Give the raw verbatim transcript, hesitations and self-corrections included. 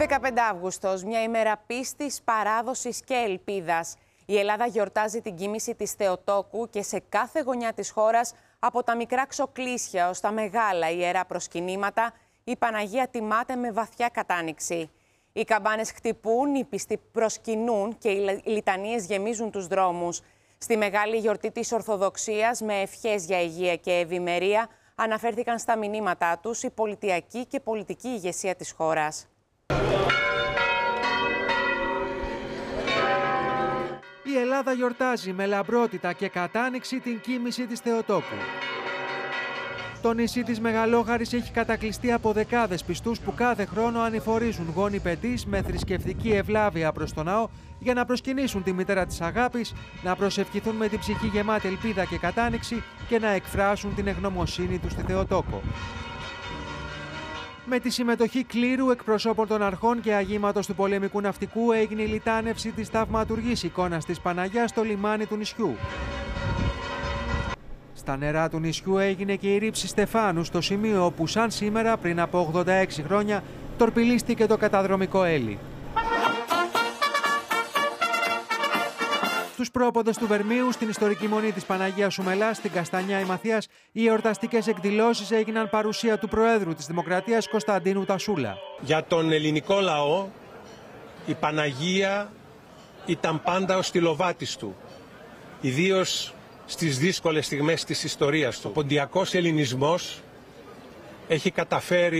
δεκαπέντε Αυγούστος, μια ημέρα πίστης, παράδοσης και ελπίδας. Η Ελλάδα γιορτάζει την κοίμηση της Θεοτόκου και σε κάθε γωνιά της χώρας, από τα μικρά ξοκλήσια ως τα μεγάλα ιερά προσκυνήματα, η Παναγία τιμάται με βαθιά κατάνοιξη. Οι καμπάνες χτυπούν, οι πιστοί προσκυνούν και οι λιτανίες γεμίζουν τους δρόμους. Στη μεγάλη γιορτή της Ορθοδοξίας, με ευχές για υγεία και ευημερία, αναφέρθηκαν στα μηνύματά τους η πολιτιακή και πολιτική ηγεσία της χώρας. Η Ελλάδα γιορτάζει με λαμπρότητα και κατάνοιξη την κοίμηση της Θεοτόκου. Το νησί της Μεγαλόχαρης έχει κατακλειστεί από δεκάδες πιστούς που κάθε χρόνο ανηφορίζουν γόνοι πετής με θρησκευτική ευλάβεια προς τον ναό για να προσκυνήσουν τη μητέρα της αγάπης, να προσευχηθούν με την ψυχή γεμάτη ελπίδα και κατάνοιξη και να εκφράσουν την ευγνωμοσύνη τους στη Θεοτόκο. Με τη συμμετοχή κλήρου, εκπροσώπων των αρχών και αγήματος του πολεμικού ναυτικού έγινε η λιτάνευση της θαυματουργής εικόνας της Παναγιάς στο λιμάνι του νησιού. Στα νερά του νησιού έγινε και η ρήψη Στεφάνου, στο σημείο όπου σαν σήμερα πριν από ογδόντα έξι χρόνια τορπιλίστηκε το καταδρομικό έλι. Στους πρόποδες του Βερμίου, στην ιστορική μονή της Παναγίας Σουμελάς, στην Καστανιά Ημαθίας, οι εορταστικές εκδηλώσεις έγιναν παρουσία του Προέδρου της Δημοκρατίας Κωνσταντίνου Τασούλα. Για τον ελληνικό λαό, η Παναγία ήταν πάντα ο στυλοβάτης του, ιδίως στις δύσκολες στιγμές της ιστορίας του. Ο ποντιακός ελληνισμός έχει καταφέρει